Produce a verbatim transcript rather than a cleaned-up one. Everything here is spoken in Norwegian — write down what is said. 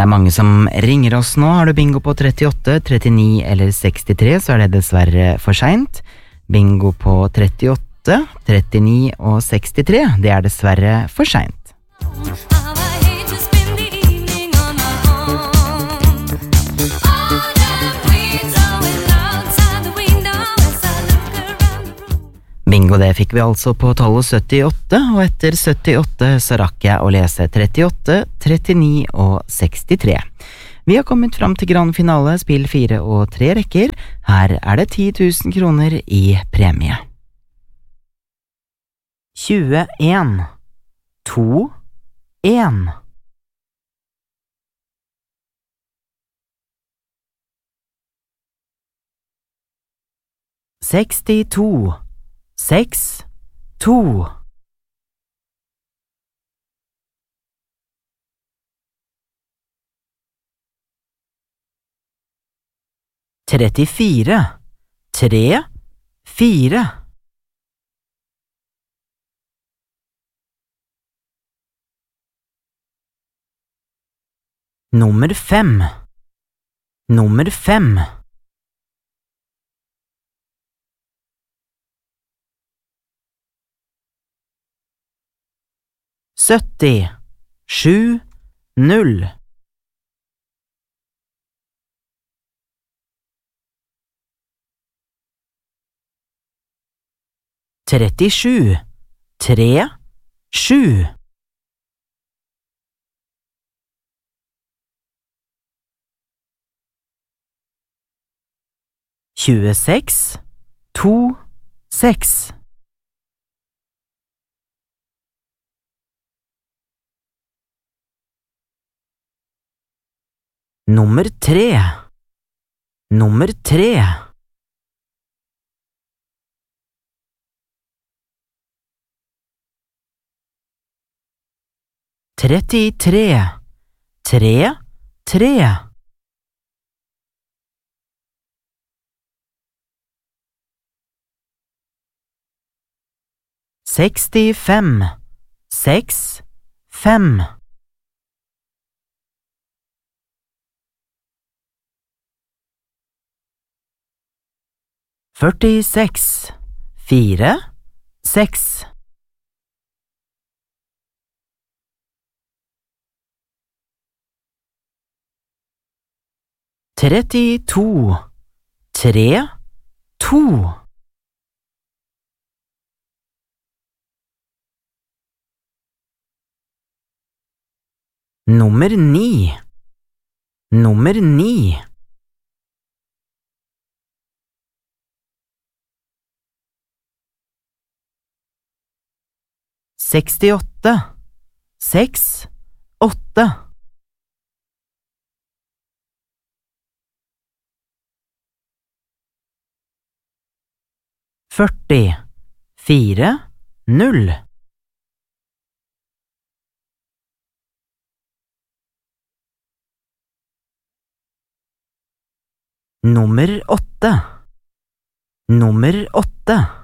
Det er mange som ringer oss nå. Har du bingo på trettiåtte, trettini eller sekstitre, så er det dessverre for sent. Bingo på trettiåtte, trettini og sekstitre, det er dessverre for sent. Bingo, det fikk vi altså på tolv syttiåtte, og etter syttiåtte så rakk jeg å lese trettiåtte, trettini og sekstitre. Vi har kommet fram til grand finale, spill fire og tre rekker. Her er det ti tusen kroner i premie. tjueen, to, en. sekstito, seks, to. trettifire, tre, fire. Nummer fem, nummer fem. sytti, sju, null. trettisju, tre, sju. tjueseks, to, seks. Nummer tre, nummer tre. trettitre, tre, tre. sekstifem, seks, fem. førtiseks, fire, seks. trettito, tre, to. Nummer ni, nummer ni. sekstiåtte, seks, åtte. førti, fire, null. Nummer åtte, nummer åtte.